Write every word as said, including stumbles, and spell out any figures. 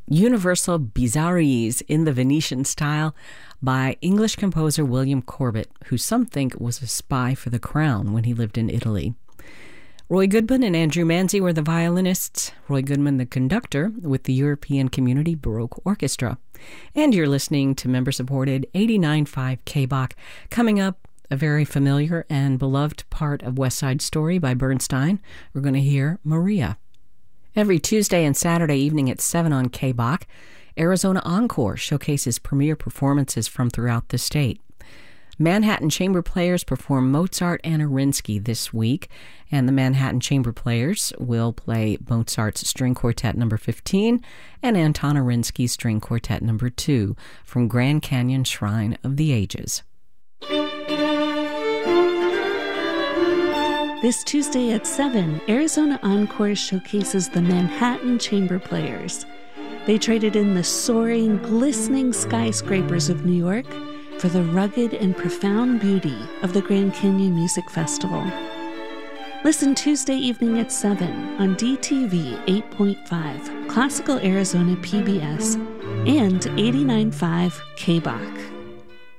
Universal Bizarreries in the Venetian Style by English composer William Corbett, who some think was a spy for the crown when he lived in Italy. Roy Goodman and Andrew Manzi were the violinists, Roy Goodman the conductor with the European Community Baroque Orchestra. And you're listening to member-supported eighty-nine point five K B O C. Coming up, a very familiar and beloved part of West Side Story by Bernstein. We're going to hear Maria. Every Tuesday and Saturday evening at seven on K B O C, Arizona Encore showcases premier performances from throughout the state. Manhattan Chamber Players perform Mozart and Arinsky this week, and the Manhattan Chamber Players will play Mozart's String Quartet number fifteen and Anton Arinsky's String Quartet number two from Grand Canyon Shrine of the Ages. This Tuesday at seven, Arizona Encore showcases the Manhattan Chamber Players. They traded in the soaring, glistening skyscrapers of New York for the rugged and profound beauty of the Grand Canyon Music Festival. Listen Tuesday evening at seven on D T V eight point five, Classical Arizona P B S, and eighty-nine point five K B O C.